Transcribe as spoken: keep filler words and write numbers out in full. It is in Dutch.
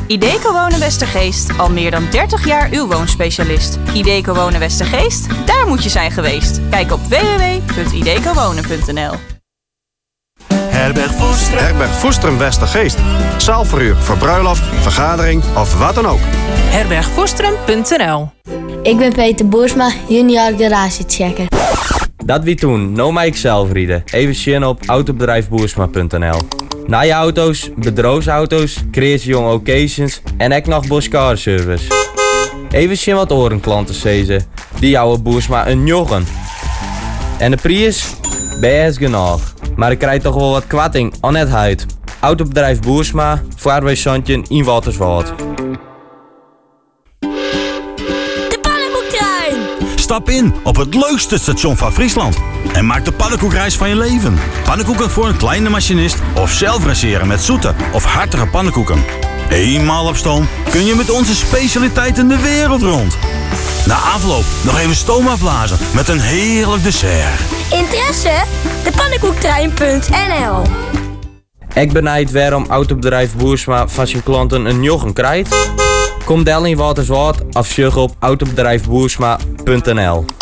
Ideco Wonen Westergeest, al meer dan dertig jaar uw woonspecialist. Ideco Wonen Westergeest, daar moet je zijn geweest. Kijk op w w w punt ideco wonen punt n l. Herberg Voestrum. Herberg Voestrum Westergeest. Zaalverhuur voor bruiloft, vergadering of wat dan ook. herberg voestrum punt n l. Ik ben Peter Boersma, junior garagechecker. Dat wie toen, nou mij ik zelf rieden. Even zien op autobedrijf boersma punt n l. Na je auto's, bedrijfsauto's, creatiejonge occasions en ook nog Boskar service. Even zien wat orenklanten zezen. Die jouwe Boersma een joggen. En de prijs? Best genoeg. Maar ik krijg toch wel wat kwatting aan het huid. Autobedrijf Boersma, vaarweesandje in Waterswoud. De pannenkoektrein! Stap in op het leukste station van Friesland. En maak de pannenkoekreis van je leven. Pannenkoeken voor een kleine machinist of zelf raseren met zoete of hartige pannenkoeken. Eenmaal op stoom kun je met onze specialiteiten de wereld rond. Na afloop nog even stoom afblazen met een heerlijk dessert. Interesse? De pannenkoektrein punt n l. Ik benijd waarom autobedrijf Boersma van zijn klanten een joggen krijgt. Kom del in Waterswoud of zoek op autobedrijf boersma punt n l.